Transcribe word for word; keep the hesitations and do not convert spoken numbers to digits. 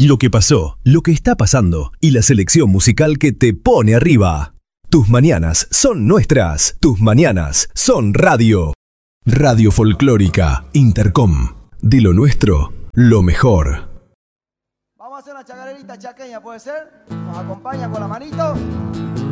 lo que pasó, lo que está pasando y la selección musical que te pone arriba. Tus mañanas son nuestras. Tus mañanas son radio. Radio Folclórica Intercom. De lo nuestro, lo mejor. Vamos a hacer una chacarerita chaqueña, ¿puede ser? Nos acompaña con la manito.